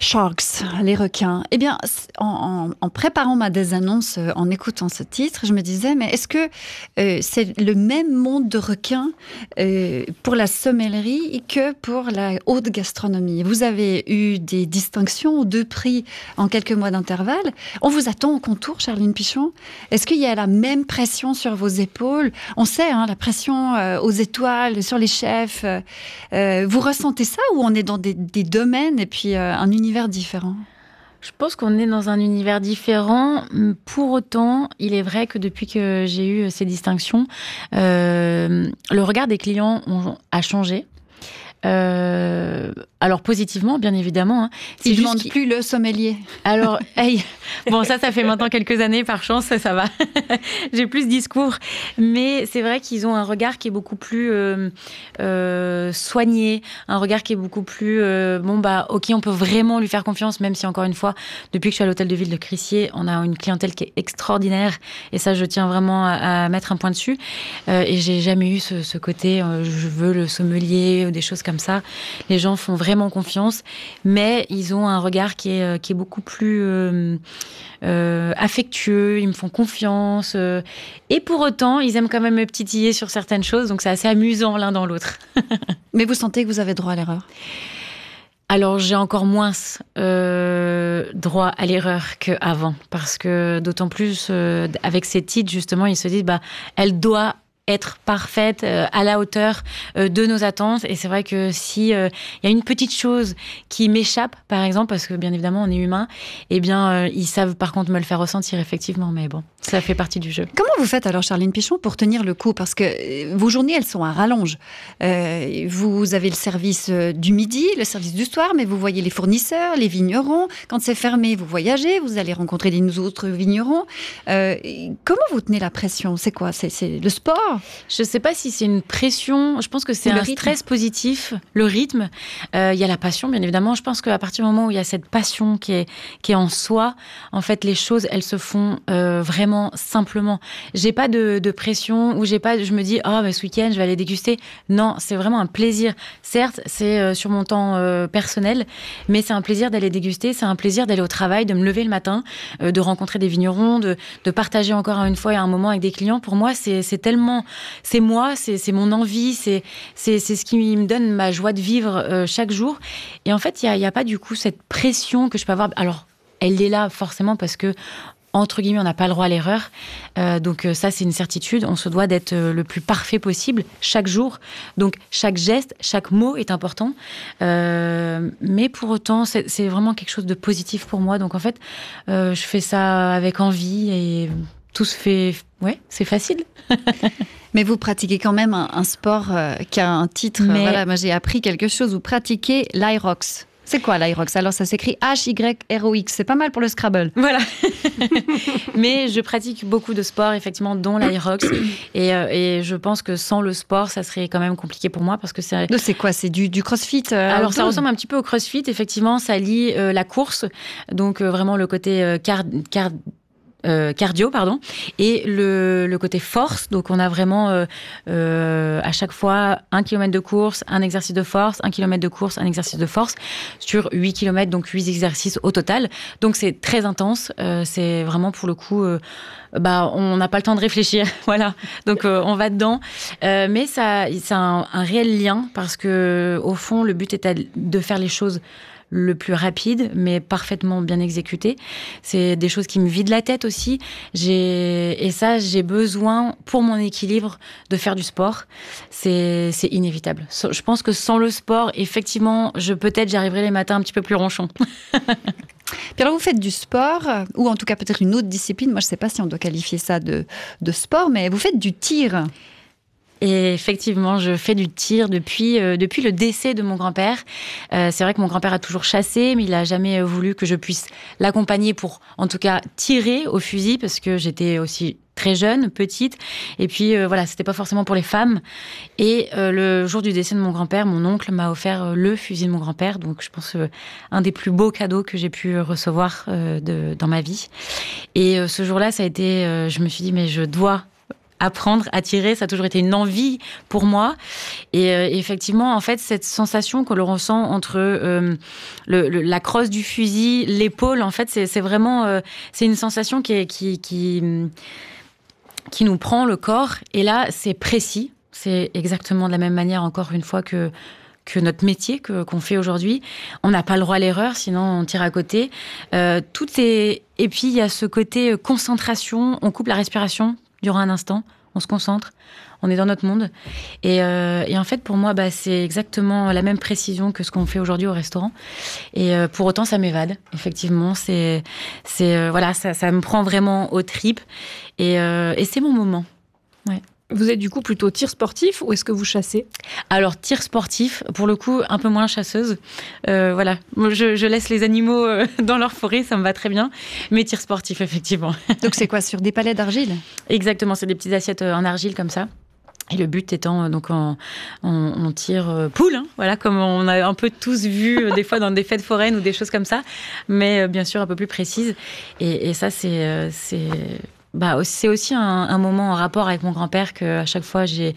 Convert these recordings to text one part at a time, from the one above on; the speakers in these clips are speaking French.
Sharks, les requins. Eh bien, en préparant ma désannonce, en écoutant ce titre, je me disais, mais est-ce que c'est le même monde de requins pour la sommellerie que pour la haute gastronomie? Vous avez eu des distinctions, 2 prix en quelques mois d'intervalle. On vous attend au contour, Charline Pichon. Est-ce qu'il y a la même pression sur vos épaules? On sait, la pression aux étoiles, sur les chefs. Vous ressentez ça ou on est dans des domaines et puis un univers différent? Je pense qu'on est dans un univers différent. Pour autant, il est vrai que depuis que j'ai eu ces distinctions, le regard des clients a changé. Alors positivement, bien évidemment. Ils ne demandent plus le sommelier. Alors, hey, bon, ça fait maintenant quelques années, par chance, ça va. J'ai plus de discours. Mais c'est vrai qu'ils ont un regard qui est beaucoup plus soigné, un regard qui est beaucoup plus... ok, on peut vraiment lui faire confiance, même si, encore une fois, depuis que je suis à l'hôtel de ville de Crissier, on a une clientèle qui est extraordinaire. Et ça, je tiens vraiment à mettre un point dessus. Et j'ai jamais eu ce côté, je veux le sommelier, ou des choses comme ça. Les gens font vraiment confiance, mais ils ont un regard qui est beaucoup plus affectueux, ils me font confiance. Et pour autant, ils aiment quand même me titiller sur certaines choses, donc c'est assez amusant l'un dans l'autre. Mais vous sentez que vous avez droit à l'erreur? Alors, j'ai encore moins droit à l'erreur qu'avant, parce que d'autant plus, avec ces titres, justement, ils se disent, elle doit être parfaite, à la hauteur de nos attentes. Et c'est vrai que si y a une petite chose qui m'échappe, par exemple, parce que bien évidemment on est humain, eh bien ils savent par contre me le faire ressentir effectivement, mais bon, ça fait partie du jeu. Comment vous faites alors, Charline Pichon, pour tenir le coup? Parce que vos journées, elles sont à rallonge. Vous avez le service du midi, le service du soir, mais vous voyez les fournisseurs, les vignerons. Quand c'est fermé, vous voyagez, vous allez rencontrer des autres vignerons. Comment vous tenez la pression? C'est quoi? C'est le sport? Je ne sais pas si c'est une pression. Je pense que c'est un stress positif, le rythme. Il y a la passion, bien évidemment. Je pense qu'à partir du moment où il y a cette passion qui est en soi, en fait, les choses, elles se font vraiment simplement. J'ai pas de pression ou je me dis, ce week-end, je vais aller déguster. Non, c'est vraiment un plaisir. Certes, c'est sur mon temps personnel, mais c'est un plaisir d'aller déguster. C'est un plaisir d'aller au travail, de me lever le matin, de rencontrer des vignerons, de partager encore une fois un moment avec des clients. Pour moi, c'est tellement... C'est moi, c'est mon envie, c'est ce qui me donne ma joie de vivre chaque jour. Et en fait, il y a pas du coup cette pression que je peux avoir. Alors, elle est là forcément parce que, entre guillemets, on n'a pas le droit à l'erreur. Donc ça, c'est une certitude. On se doit d'être le plus parfait possible chaque jour. Donc chaque geste, chaque mot est important. Mais pour autant, c'est vraiment quelque chose de positif pour moi. Donc en fait, je fais ça avec envie et tout se fait... Ouais, c'est facile. Mais vous pratiquez quand même un sport qui a un titre. Voilà, moi j'ai appris quelque chose. Vous pratiquez l'Hyrox. C'est quoi l'Hyrox? Alors ça s'écrit H-Y-R-O-X. C'est pas mal pour le Scrabble. Voilà. Mais je pratique beaucoup de sports, effectivement, dont l'Hyrox. Et je pense que sans le sport, ça serait quand même compliqué pour moi parce que c'est... C'est quoi? C'est du crossfit Alors ça ressemble un petit peu au crossfit. Effectivement, ça lie la course. Donc vraiment le côté cardio, et le côté force. Donc on a vraiment à chaque fois 1 kilomètre de course, un exercice de force, 1 kilomètre de course, un exercice de force sur 8 kilomètres, donc 8 exercices au total. Donc c'est très intense, c'est vraiment pour le coup on n'a pas le temps de réfléchir, voilà. Donc on va dedans, mais ça c'est un réel lien parce que au fond le but est de faire les choses le plus rapide, mais parfaitement bien exécuté. C'est des choses qui me vident la tête aussi. J'ai besoin, pour mon équilibre, de faire du sport. C'est inévitable. Je pense que sans le sport, effectivement, j'arriverai les matins un petit peu plus ronchon. Puis alors, vous faites du sport, ou en tout cas peut-être une autre discipline. Moi, je ne sais pas si on doit qualifier ça de sport, mais vous faites du tir. Et effectivement, je fais du tir depuis le décès de mon grand-père. C'est vrai que mon grand-père a toujours chassé, mais il n'a jamais voulu que je puisse l'accompagner pour, en tout cas, tirer au fusil, parce que j'étais aussi très jeune, petite. Et puis, c'était pas forcément pour les femmes. Et le jour du décès de mon grand-père, mon oncle m'a offert le fusil de mon grand-père. Donc, je pense un des plus beaux cadeaux que j'ai pu recevoir dans ma vie. Et ce jour-là, ça a été... je me suis dit, mais je dois apprendre à tirer. Ça a toujours été une envie pour moi. Et effectivement, en fait, cette sensation que l'on ressent entre la crosse du fusil, l'épaule, en fait, c'est vraiment c'est une sensation qui nous prend le corps. Et là, c'est précis. C'est exactement de la même manière, encore une fois, que notre métier qu'on fait aujourd'hui. On n'a pas le droit à l'erreur, sinon on tire à côté. Tout est... Et puis, il y a ce côté concentration. On coupe la respiration durant un instant. On se concentre. On est dans notre monde. Et en fait, pour moi, c'est exactement la même précision que ce qu'on fait aujourd'hui au restaurant. Et pour autant, ça m'évade. Effectivement, voilà, ça me prend vraiment aux tripes. Et c'est mon moment. Ouais. Vous êtes du coup plutôt tir sportif ou est-ce que vous chassez ? Alors, tir sportif, pour le coup, un peu moins chasseuse. Voilà, je laisse les animaux dans leur forêt, ça me va très bien. Mais tir sportif, effectivement. Donc c'est quoi, sur des palets d'argile ? Exactement, c'est des petites assiettes en argile comme ça. Et le but étant, donc, on tire poule, hein, voilà, comme on a un peu tous vu des fois dans des fêtes foraines ou des choses comme ça. Mais bien sûr, un peu plus précise. Et ça, c'est aussi un moment en rapport avec mon grand-père qu'à chaque fois, j'ai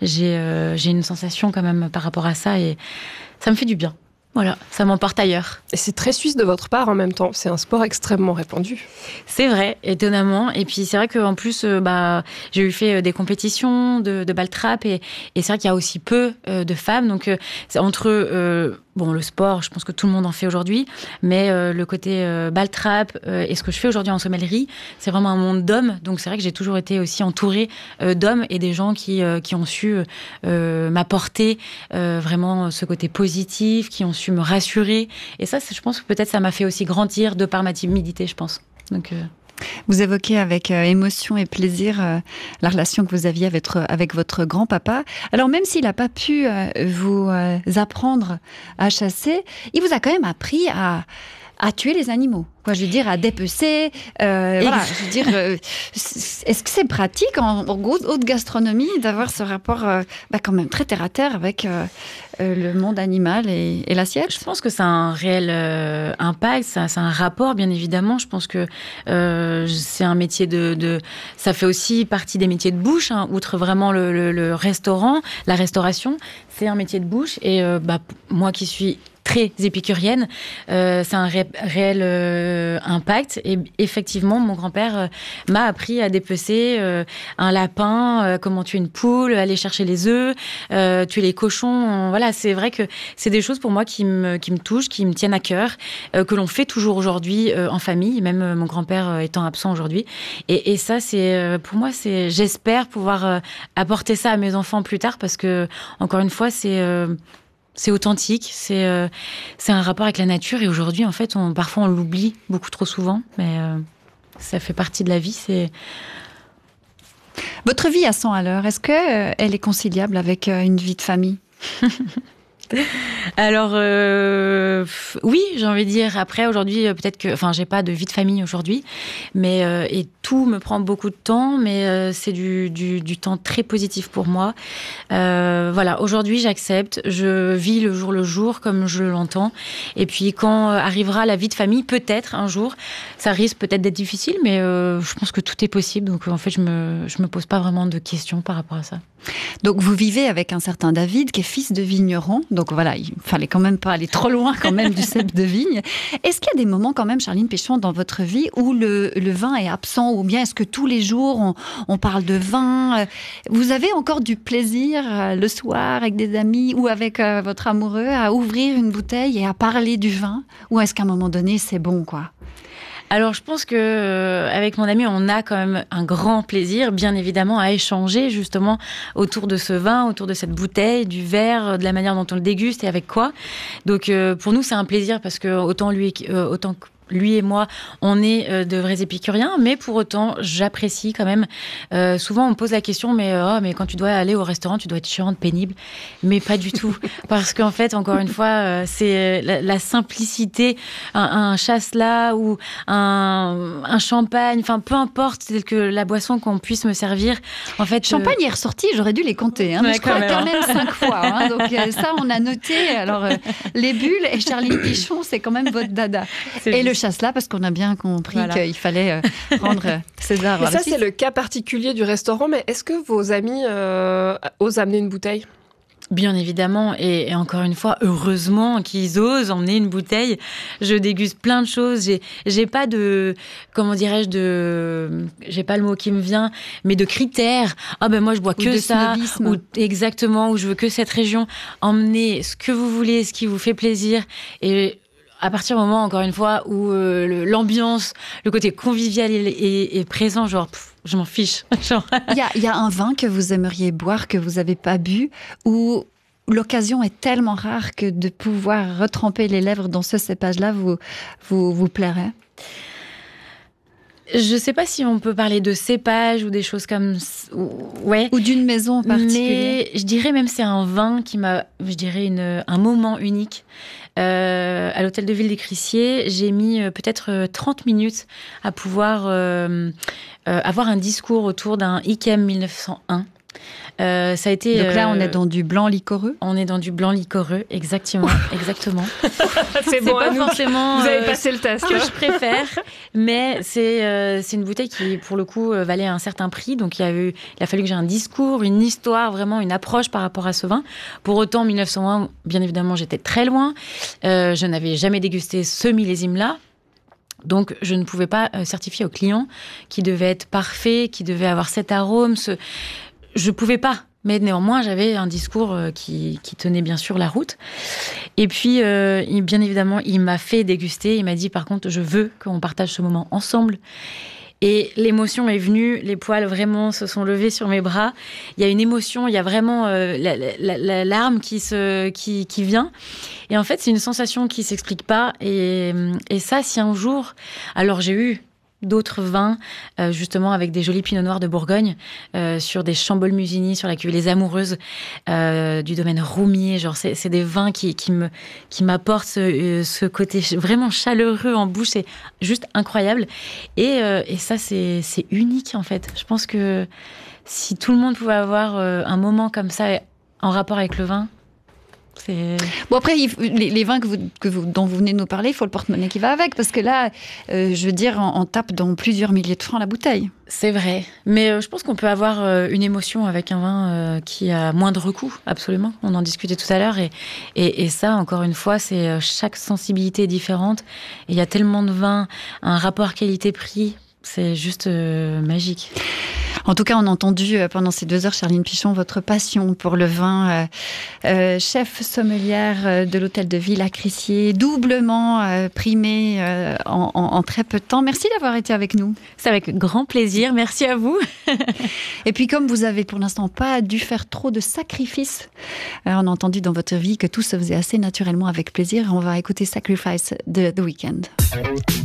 une sensation quand même par rapport à ça et ça me fait du bien. Voilà, ça m'emporte ailleurs. Et c'est très suisse de votre part en même temps. C'est un sport extrêmement répandu. C'est vrai, étonnamment. Et puis c'est vrai qu'en plus, j'ai eu fait des compétitions de balle trap et c'est vrai qu'il y a aussi peu de femmes. Donc c'est entre le sport, je pense que tout le monde en fait aujourd'hui, mais le côté balle trap et ce que je fais aujourd'hui en sommellerie, c'est vraiment un monde d'hommes. Donc c'est vrai que j'ai toujours été aussi entourée d'hommes et des gens qui ont su m'apporter vraiment ce côté positif, qui ont su me rassurer. Et ça, je pense que peut-être ça m'a fait aussi grandir de par ma timidité, je pense. Donc, Vous évoquez avec émotion et plaisir la relation que vous aviez avec votre grand-papa. Alors même s'il n'a pas pu vous apprendre à chasser, il vous a quand même appris à tuer les animaux. Quoi, je veux dire, à dépecer. Voilà, je veux dire, est-ce que c'est pratique en haute gastronomie d'avoir ce rapport quand même très terre à terre avec le monde animal et l'assiette ? Je pense que ça a un réel impact, ça a un rapport, bien évidemment. Je pense que c'est un métier ça fait aussi partie des métiers de bouche, hein, outre vraiment le restaurant, la restauration. C'est un métier de bouche et moi qui suis très épicurienne, c'est un réel impact. Et effectivement, mon grand-père m'a appris à dépecer un lapin, comment tuer une poule, aller chercher les œufs, tuer les cochons. Voilà, c'est vrai que c'est des choses pour moi qui me touchent, qui me tiennent à cœur, que l'on fait toujours aujourd'hui en famille, même mon grand-père étant absent aujourd'hui. Et ça, c'est pour moi, j'espère pouvoir apporter ça à mes enfants plus tard parce que, encore une fois, c'est authentique, c'est un rapport avec la nature et aujourd'hui, en fait, parfois on l'oublie beaucoup trop souvent, mais ça fait partie de la vie. Votre vie à 100 à l'heure, est-ce qu'elle est conciliable avec une vie de famille ? Alors, oui, j'ai envie de dire. Après, aujourd'hui, peut-être que... Enfin, j'ai pas de vie de famille aujourd'hui, mais et tout me prend beaucoup de temps, mais c'est du temps très positif pour moi. Voilà, aujourd'hui, j'accepte. Je vis le jour comme je l'entends. Et puis, quand arrivera la vie de famille, peut-être, un jour, ça risque peut-être d'être difficile, mais je pense que tout est possible. Donc, en fait, je me pose pas vraiment de questions par rapport à ça. Donc, vous vivez avec un certain David, qui est fils de vigneron. Donc voilà, il fallait quand même pas aller trop loin quand même du cep de vigne. Est-ce qu'il y a des moments quand même, Charline Péchon, dans votre vie où le vin est absent, ou bien est-ce que tous les jours on parle de vin ? Vous avez encore du plaisir le soir avec des amis ou avec votre amoureux à ouvrir une bouteille et à parler du vin ? Ou est-ce qu'à un moment donné c'est bon, quoi ? Alors, je pense que avec mon ami, on a quand même un grand plaisir, bien évidemment, à échanger justement autour de ce vin, autour de cette bouteille, du verre, de la manière dont on le déguste et avec quoi. Donc, pour nous, c'est un plaisir parce que autant lui et moi, on est de vrais épicuriens, mais pour autant, j'apprécie quand même. Souvent, on me pose la question, mais quand tu dois aller au restaurant, tu dois être chiante, pénible. Mais pas du tout. Parce qu'en fait, encore une fois, c'est la simplicité, un chasselas ou un champagne, enfin, peu importe, tel que la boisson qu'on puisse me servir. En fait, champagne est ressorti, j'aurais dû les compter. Hein, mais je crois quand même 5 fois. Hein, donc ça, on a noté. Alors, les bulles et Charline Pichon, c'est quand même votre dada. Et le chasse-là, parce qu'on a bien compris qu'il fallait rendre César. Mais ça, c'est le cas particulier du restaurant. Mais est-ce que vos amis osent amener une bouteille ? Bien évidemment, et encore une fois, heureusement qu'ils osent emmener une bouteille. Je déguste plein de choses. J'ai pas de, comment dirais-je, j'ai pas le mot qui me vient, mais de critères. Ah ben moi je bois que ça, ou exactement, ou je veux que cette région. Emmenez ce que vous voulez, ce qui vous fait plaisir. Et à partir du moment, encore une fois, où l'ambiance, le côté convivial est présent, genre, je m'en fiche. Il y a un vin que vous aimeriez boire, que vous n'avez pas bu, où l'occasion est tellement rare que de pouvoir retremper les lèvres dans ce cépage-là vous plairait ? Je ne sais pas si on peut parler de cépage ou des choses comme... Ouais. Ou d'une maison en particulier. Mais je dirais même c'est un vin qui m'a, je dirais, un moment unique. À l'hôtel de ville des Crissiers, j'ai mis peut-être 30 minutes à pouvoir avoir un discours autour d'un Yquem 1901. Ça a été, donc là, on est dans du blanc liquoreux. On est dans du blanc liquoreux, exactement. C'est bon, pas forcément. Vous avez passé le test. Ce que je préfère, mais c'est une bouteille qui, pour le coup, valait un certain prix. Donc il a fallu que j'ai un discours, une histoire, vraiment une approche par rapport à ce vin. Pour autant, 1901, bien évidemment, j'étais très loin. Je n'avais jamais dégusté ce millésime-là. Donc, je ne pouvais pas certifier au client qui devait être parfait, qui devait avoir cet arôme. Je pouvais pas, mais néanmoins, j'avais un discours qui tenait bien sûr la route. Et puis, bien évidemment, il m'a fait déguster. Il m'a dit, par contre, je veux qu'on partage ce moment ensemble. Et l'émotion est venue, les poils vraiment se sont levés sur mes bras. Il y a une émotion, il y a vraiment la larme qui vient. Et en fait, c'est une sensation qui s'explique pas. Et ça, si un jour... Alors, j'ai eu d'autres vins, justement avec des jolis pinots noirs de Bourgogne, sur des Chambolle-Musigny, sur la cuvée Les Amoureuses, du domaine Roumier. Genre, c'est des vins qui m'apportent ce côté vraiment chaleureux en bouche. C'est juste incroyable. Et ça, c'est unique, en fait. Je pense que si tout le monde pouvait avoir un moment comme ça en rapport avec le vin, Bon, après, les vins dont vous venez de nous parler, il faut le porte-monnaie qui va avec, parce que là, je veux dire, on tape dans plusieurs milliers de francs la bouteille. C'est vrai, mais je pense qu'on peut avoir une émotion avec un vin qui a moindre coût, absolument. On en discutait tout à l'heure, et ça, encore une fois, c'est chaque sensibilité est différente. Et il y a tellement de vins, un rapport qualité-prix, c'est juste magique. En tout cas, on a entendu pendant ces 2 heures, Charline Pichon, votre passion pour le vin. Chef sommelière de l'hôtel de ville à Crissiers, doublement primée en très peu de temps. Merci d'avoir été avec nous. C'est avec grand plaisir. Merci à vous. Et puis, comme vous avez pour l'instant pas dû faire trop de sacrifices, on a entendu dans votre vie que tout se faisait assez naturellement avec plaisir. On va écouter Sacrifice de The Weeknd.